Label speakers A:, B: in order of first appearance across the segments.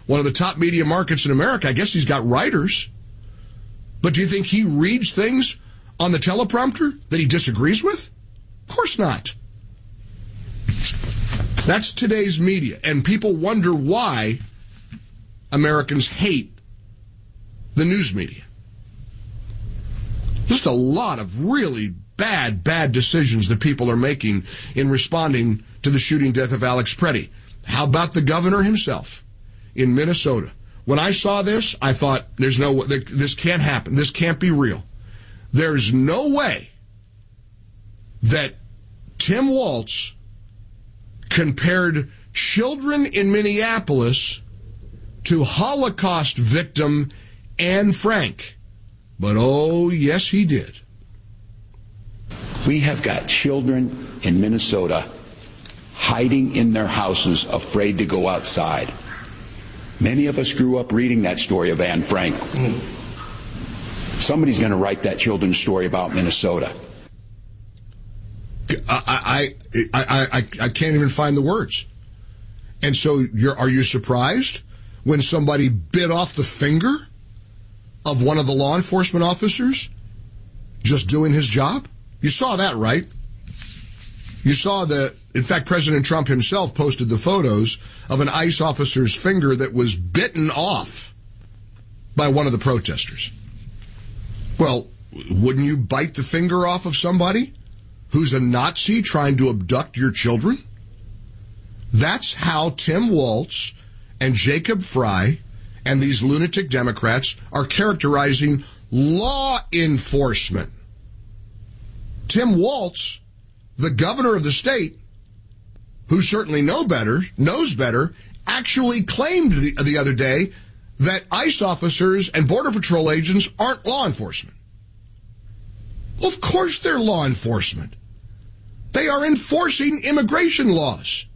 A: one of the top media markets in America. I guess he's got writers. But do you think he reads things on the teleprompter that he disagrees with? Of course not. That's today's media. And people wonder why Americans hate the news media. Just a lot of really bad decisions that people are making in responding to the shooting death of Alex Preddy. How about the governor himself in Minnesota? When I saw this, I thought, there's no way, this can't happen. This can't be real. There's no way that Tim Walz compared children in Minneapolis to Holocaust victim Anne Frank. But oh, yes, he did.
B: We have got children in Minnesota hiding in their houses, afraid to go outside. Many of us grew up reading that story of Anne Frank. Somebody's going to write that children's story about Minnesota.
A: I can't even find the words. And so are you surprised when somebody bit off the finger of one of the law enforcement officers just doing his job? You saw that, right? You saw that, in fact, President Trump himself posted the photos of an ICE officer's finger that was bitten off by one of the protesters. Well, wouldn't you bite the finger off of somebody who's a Nazi trying to abduct your children? That's how Tim Walz and Jacob Frey and these lunatic Democrats are characterizing law enforcement. Tim Walz, the governor of the state, who certainly knows better, actually claimed the other day that ICE officers and Border Patrol agents aren't law enforcement. Well, of course they're law enforcement. They are enforcing immigration laws.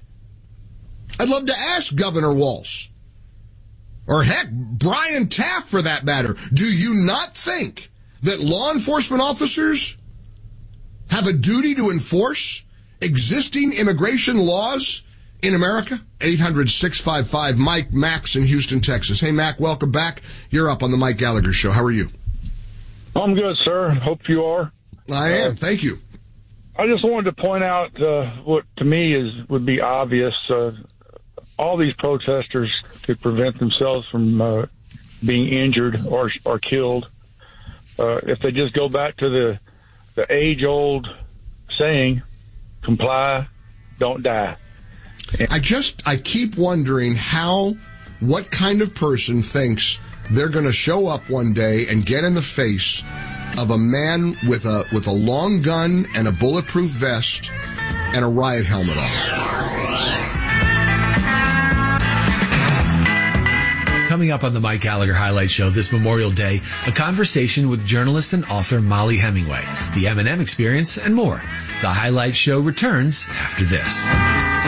A: I'd love to ask Governor Walz, or heck, Brian Taft for that matter, do you not think that law enforcement officers have a duty to enforce existing immigration laws in America? 800-655-MIKE, Max in Houston, Texas. Hey, Mac, welcome back. You're up on the Mike Gallagher Show. How are you?
C: I'm good, sir. Hope you are.
A: I am. Thank you.
C: I just wanted to point out what to me would be obvious. All these protesters, to prevent themselves from being injured or killed, if they just go back to the age-old saying, comply, don't die.
A: I keep wondering what kind of person thinks they're going to show up one day and get in the face of a man with a long gun and a bulletproof vest and a riot helmet on.
D: Coming up on the Mike Gallagher Highlight Show this Memorial Day, a conversation with journalist and author Molly Hemingway, the M&M Experience, and more. The Highlight Show returns after this.